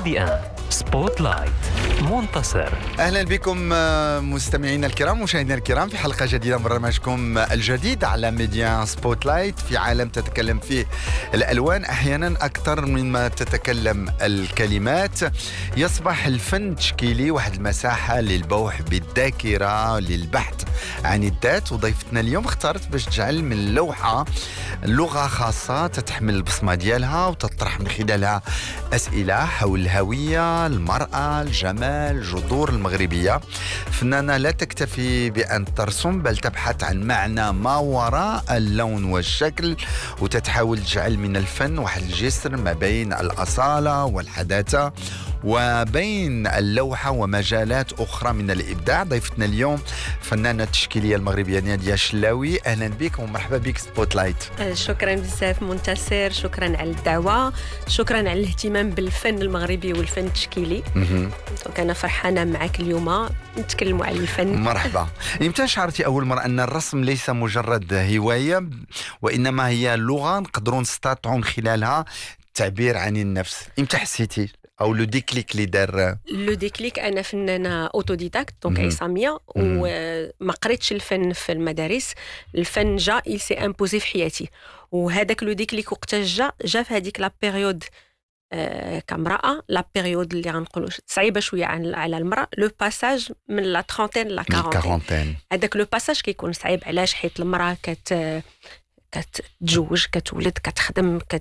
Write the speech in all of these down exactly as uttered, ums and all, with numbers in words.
ميدي ان سبوت لايت منتصر. أهلا بكم مستمعينا الكرام مشاهدينا الكرام في حلقة جديدة من برنامجكم الجديد على ميديا سبوت لايت، في عالم تتكلم فيه الألوان أحيانا أكثر مما تتكلم الكلمات. يصبح الفن تشكيلي واحد المساحة للبوح بالذاكرة للبحث عن الذات، وضيفتنا اليوم اختارت باش تجعل من لوحة لغة خاصة تتحمل البصمة ديالها وتطرح من خلالها أسئلة حول الهوية، المرأة، الجمال، الجذور المغربية. فنانة لا تكتفي بأن ترسم بل تبحث عن معنى ما وراء اللون والشكل، وتتحاول تجعل من الفن واحد الجسر ما بين الأصالة والحداثة وبين اللوحة ومجالات أخرى من الإبداع. ضيفتنا اليوم فنانة التشكيلية المغربية نادية شلاوي. أهلا بك ومرحبا بك سبوت لايت. شكرا بزاف منتصر، شكرا على الدعوة، شكرا على الاهتمام بالفن المغربي والفن التشكيلي. دونك أنا فرحانة معك اليوم نتكلموا على الفن. مرحبا. إمتى شعرتي أول مرة أن الرسم ليس مجرد هواية وإنما هي لغة نقدروا نستطيعوا من خلالها التعبير عن النفس؟ إمتى حسيتي او لو ديكليك اللي دار؟ لو ديكليك انا فنانه اوتوديداكت دونك عصاميه، وما قريتش الفن في المدارس. الفن جا il s'est imposé في حياتي، وهذاك لو ديكليك وقت جا جا في هذيك لا بيريود آه كامراه، لا بيريود اللي غنقولوا صعيبه شويه على المراه، لو باساج من لا ترونتين لا كارونتين. هذاك لو باساج كيكون صعيب. علاش؟ حيت المراه كت كتتزوج، كتولد، كتخدم، كت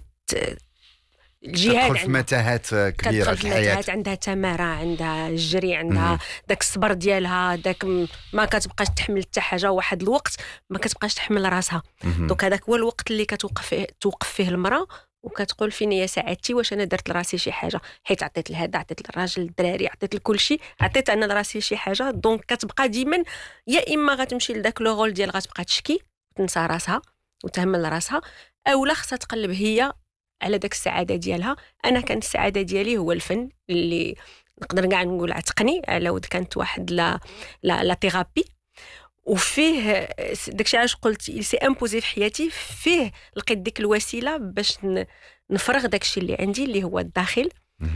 الجهاد، تدخل في متاهات كبيرة في الحياة، عندها تمارة، عندها الجري، عندها مم. داك الصبر ديالها، داك ما كتبقاش تحمل حتى حاجة. واحد الوقت ما كتبقاش تحمل راسها. دونك هذاك هو الوقت اللي كتوقف فيه توقف فيه المرأة وكتقول فين هي سعادتي، واش انا درت لراسي شي حاجة، حيت عطيت لهذا، عطيت للراجل، الدراري، عطيت لكل شيء، عطيت انا لراسي شي حاجة. دونك كتبقى ديما يا اما غتمشي لذاك لو رول ديال غتبقى تشكي تنسى راسها وتهمل راسها، او لا خصها تقلب هي على داك السعادة ديالها. أنا كانت السعادة ديالي هو الفن، اللي نقدر كاع نقول عتقني على ود كانت واحد لا لا لا ثيرابي، وفيه داكشي علاش قلت il s'est imposé في حياتي. فيه لقيت ديك الوسيلة باش نفرغ داكشي اللي عندي اللي هو الداخل،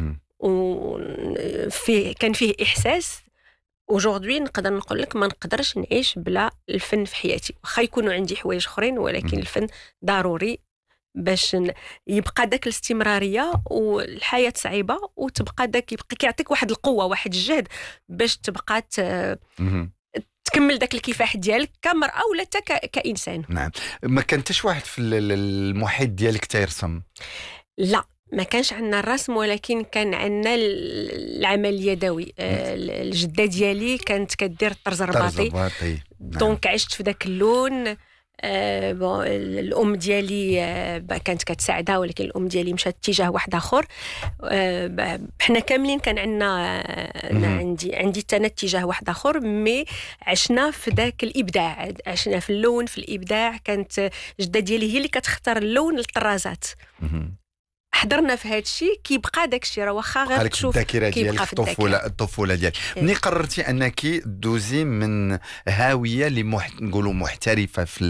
وفيه كان فيه إحساس. aujourd'hui نقدر نقول لك ما نقدرش نعيش بلا الفن في حياتي، واخا يكونوا عندي حوايج اخرين، ولكن الفن ضروري باش يبقى داك الاستمراريه. والحياه صعيبه وتبقى داك يبقى كيعطيك واحد القوه، واحد الجهد باش تبقى تكمل داك الكفاح ديالك كمراه ولا حتى كانسان. نعم. ما كنتش واحد في المحيط ديالك تيرسم؟ لا، ما كانش عندنا الرسم، ولكن كان عندنا العمل اليدوي. الجده ديالي كانت كدير الطرز الرباطي، دونك عشت في داك اللون. آه الام ديالي آه كانت كتساعدها، ولكن الام ديالي مشات اتجاه واحد اخر. آه حنا كاملين كان عندنا آه عندي عندي حتى انا اتجاه واحد اخر، مي عشنا في ذاك الابداع، عشنا في اللون، في الابداع. كانت جده ديالي هي اللي كتختار اللون للطرازات. حضرنا في هذا الشيء، كيبقى داك الشيء راه واخا غير تشوف الذاكره ديالك في الطفوله الطفوله ديالك. ملي قررتي انك دوزي من هاويه لنقولوا محترفه في